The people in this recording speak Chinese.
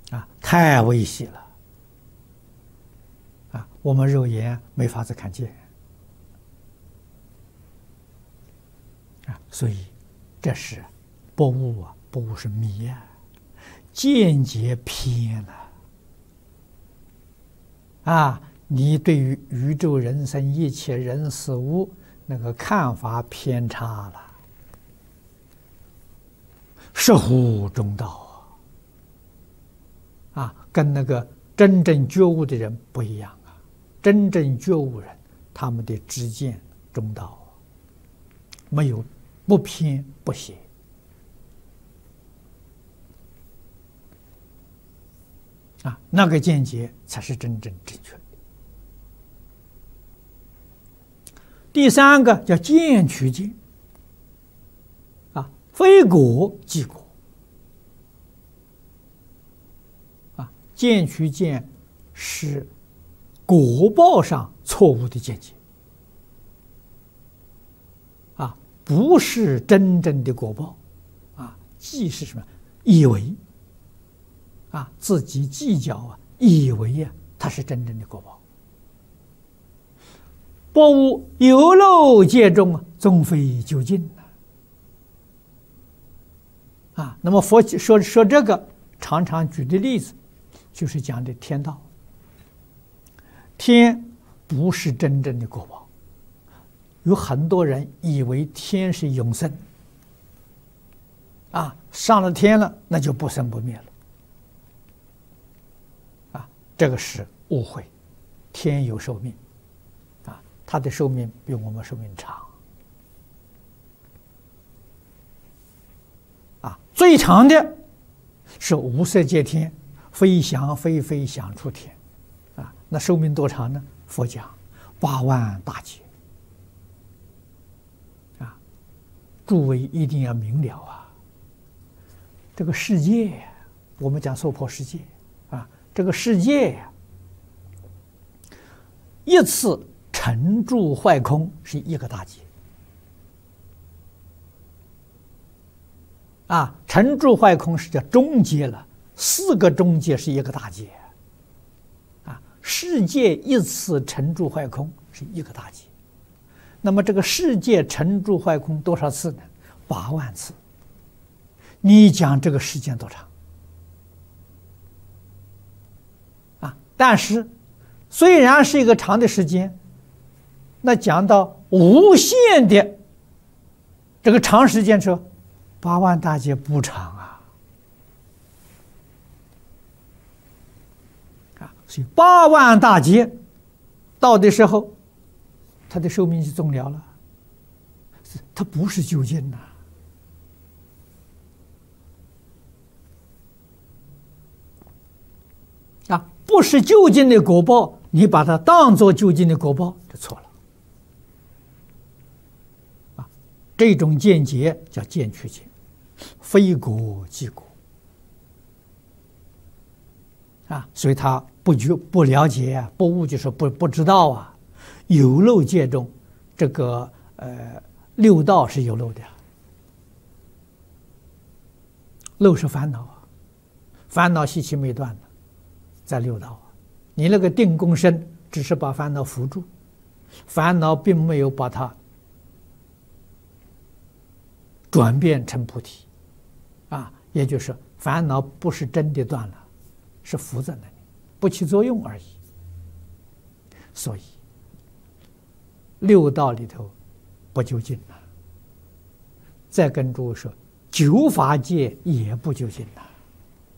太微细了我们肉眼没法子看见所以这是不悟不悟是迷见解偏了你对于宇宙人生一切人事物那个看法偏差了，实乎中道跟那个真正觉悟的人不一样真正觉悟人，他们的知见中道，没有不偏不邪那个见解才是真正正确的。第三个叫见取见非果即果见取见是果报上错误的见解不是真正的果报即是什么？以为自己计较以为它是真正的果报。不悟有漏界中终非究竟那么佛说这个常常举的例子就是讲的天道。天不是真正的果报，有很多人以为天是永生上了天了那就不生不灭了这个是误会。天有寿命它的寿命比我们寿命长最长的是无色界天，非想非非想出天那寿命多长呢？佛讲8万大劫诸位一定要明了这个世界我们讲娑婆世界这个世界一次沉住坏空是一个大劫沉住坏空是叫中劫了，4个中劫是一个大劫世界一次沉住坏空是一个大劫。那么这个世界沉住坏空多少次呢？8万次。你讲这个时间多长但是虽然是一个长的时间，那讲到无限的这个长时间说8万大劫不长所以8万大劫到的时候他的寿命就终了了，他不是究竟不是究竟的果报，你把它当作究竟的果报就错了这种见解叫见取见，非果即果所以他不了解不悟，就是不知道有漏界中这个六道是有漏的漏是烦恼烦恼习气没断的在六道你那个定功身只是把烦恼扶住，烦恼并没有把它转变成菩提也就是烦恼不是真的断了，是浮在那里不起作用而已。所以六道里头不究竟再跟诸位说9法界也不究竟